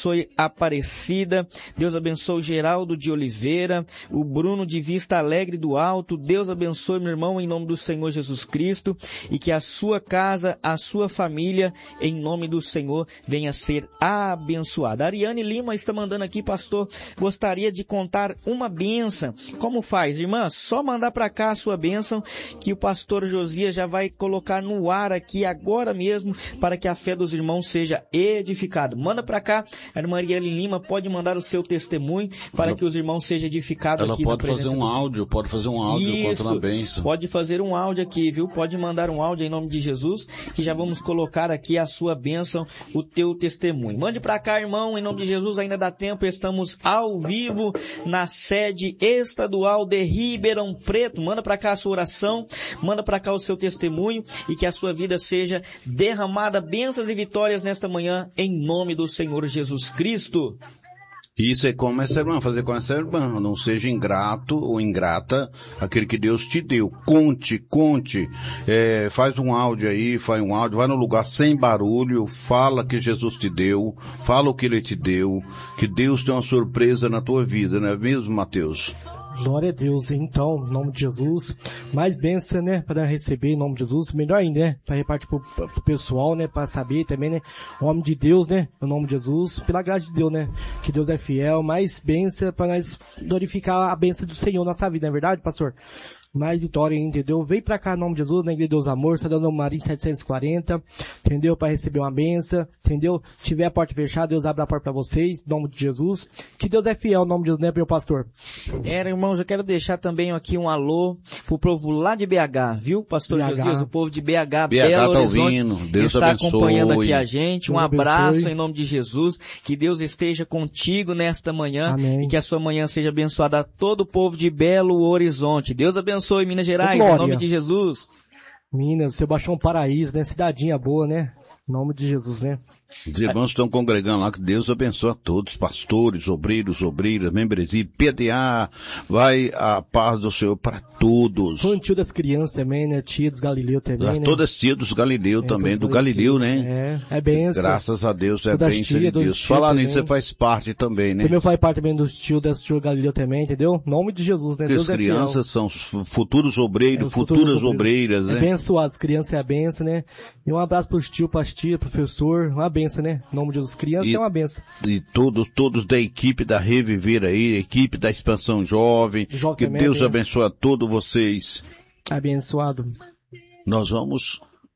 abençoe a Aparecida, Deus abençoe o Geraldo de Oliveira, o Bruno de Vista Alegre do Alto. Deus abençoe, meu irmão, em nome do Senhor Jesus Cristo, e que a sua casa, a sua família, em nome do Senhor, venha a ser abençoada. A Ariane Lima está mandando aqui: pastor, gostaria de contar uma bênção. Como faz, irmã? Só mandar para cá a sua bênção, que o pastor Josias já vai colocar no ar aqui agora mesmo, para que a fé dos irmãos seja edificada. Manda para cá, a irmã Ariane Lima pode mandar o seu testemunho, para que os irmãos sejam edificados aqui na presença. Ela pode fazer um áudio contando a bênção. Pode fazer um áudio aqui, viu? Pode mandar um áudio em nome de Jesus, que já vamos colocar aqui a sua bênção, o teu testemunho. Mande para cá, irmão, em nome de Jesus, ainda dá tempo. Estamos ao vivo na sede estadual de Ribeirão Preto. Manda para cá a sua oração, manda para cá o seu testemunho, e que a sua vida seja derramada bênçãos e vitórias nesta manhã, em nome do Senhor Jesus Cristo. Isso é como essa irmã, fazer com essa irmã. Não seja ingrato ou ingrata aquele que Deus te deu. Conte. Faz um áudio aí, vai no lugar sem barulho, fala que Jesus te deu, fala o que Ele te deu, que Deus tem uma surpresa na tua vida, não é mesmo, Mateus? Glória a Deus. Então, em nome de Jesus, mais bênção, né, para receber em nome de Jesus, melhor ainda, né, para repartir pro pessoal, né, para saber também, né, o nome de Deus, né, em nome de Jesus, pela graça de Deus, né, que Deus é fiel, mais bênção para nós glorificar a bênção do Senhor na nossa vida, não é verdade, pastor? Mais vitória, entendeu? Vem pra cá em nome de Jesus, na Igreja de Deus Amor, está dando Marinho 740, entendeu? Para receber uma benção, entendeu? Se tiver a porta fechada, Deus abre a porta para vocês, em nome de Jesus. Que Deus é fiel, em nome de Jesus, né, meu pastor? Irmãos, eu quero deixar também aqui um alô pro povo lá de BH, viu, pastor Josias? O povo de BH, Belo Horizonte, tá ouvindo. Deus está abençoe. Acompanhando aqui a gente. Um Deus abraço abençoe. em nome de Jesus. Que Deus esteja contigo nesta manhã. Amém. E que a sua manhã seja abençoada a todo o povo de Belo Horizonte. Deus abençoe Minas Gerais, Glória. em nome de Jesus. Minas, Sebastião Paraíso, né, cidadinha boa, né? Em nome de Jesus, né? Os irmãos estão congregando lá, que Deus abençoe a todos, pastores, obreiros, obreiras, membresia, PDA, vai a paz do Senhor para todos. Foi um tio das crianças também, né? Tia dos Galileu também, né? Todas tia dos Galileu também, do Galileu, né? É bênção. Graças a Deus, é Todas bênção tia, de Deus. tia Falar nisso, também. você faz parte também, né? Também faz parte também dos tios das tio Galileu também, entendeu? Em nome de Jesus, né? Porque Deus as é fiel. crianças são futuros obreiros, Os futuras obreiras, né? Abençoados, criança é a benção, né? E um abraço pros tios, pras tias, professor, uma benção, né? Em nome de Jesus, criança é uma benção. E todos da equipe da Reviver aí, equipe da Expansão Jovem, Jovem que também, Deus benção. abençoe a todos vocês. Abençoado. Nós vamos...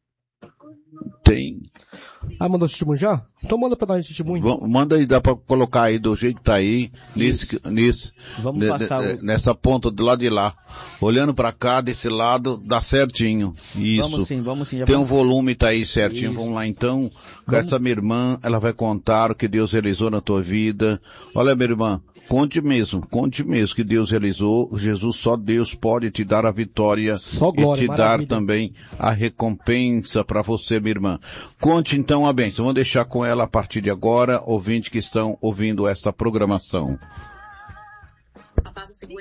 Mandou testemunho já? Então manda pra nós testemunho. Manda aí, dá pra colocar aí do jeito que tá aí, Vamos passar nessa ponta do lado de lá. Olhando pra cá, desse lado, dá certinho. Isso. Vamos sim. Tem um volume, tá aí certinho. Isso. Vamos lá então. Com essa minha irmã, ela vai contar o que Deus realizou na tua vida. Olha, minha irmã, conte mesmo que Deus realizou. Jesus, só Deus pode te dar a vitória. Só glória, e te maravilha. dar também a recompensa para você, minha irmã. Conte então a bênção. Vamos deixar com ela a partir de agora, ouvintes que estão ouvindo esta programação. A paz do Senhor,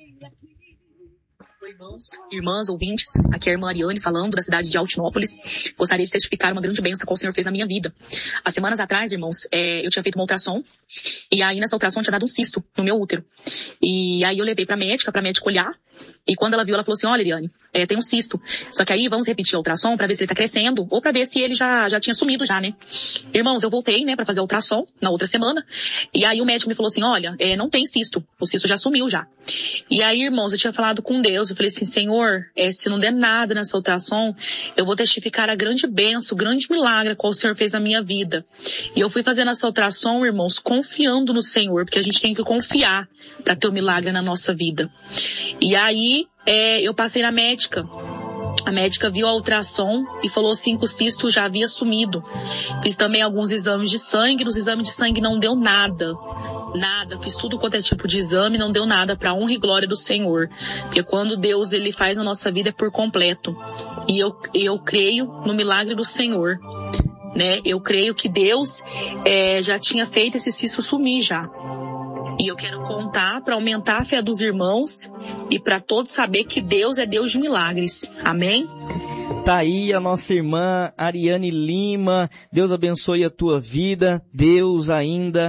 irmãs, ouvintes, aqui é a irmã Ariane falando da cidade de Altinópolis. Gostaria de testificar uma grande bênção que o Senhor fez na minha vida. Há semanas atrás, irmãos, eu tinha feito uma ultrassom, e aí nessa ultrassom tinha dado um cisto no meu útero. E aí eu levei pra médica olhar, e quando ela viu, ela falou assim: olha, Ariane, tem um cisto. Só que aí vamos repetir a ultrassom pra ver se ele tá crescendo, ou pra ver se ele já tinha sumido já, né? Irmãos, eu voltei, né, pra fazer a ultrassom na outra semana, e aí o médico me falou assim: olha, não tem cisto, o cisto já sumiu já. E aí, irmãos, eu tinha falado com Deus, eu falei assim: Senhor, se não der nada nessa ultrassom, eu vou testificar a grande bênção, o grande milagre que o Senhor fez na minha vida. E eu fui fazendo essa ultrassom, irmãos, confiando no Senhor, porque a gente tem que confiar para ter o milagre na nossa vida. E aí, eu passei na médica. A médica viu a ultrassom e falou assim que o cisto já havia sumido. Fiz também alguns exames de sangue. Nos exames de sangue não deu nada. Fiz tudo quanto é tipo de exame, não deu nada, para honra e glória do Senhor. Porque quando Deus ele faz na nossa vida é por completo. E eu creio no milagre do Senhor, né? Eu creio que Deus já tinha feito esse cisto sumir já. E eu quero contar para aumentar a fé dos irmãos e para todos saber que Deus é Deus de milagres. Amém? Tá aí a nossa irmã Ariane Lima. Deus abençoe a tua vida. Deus ainda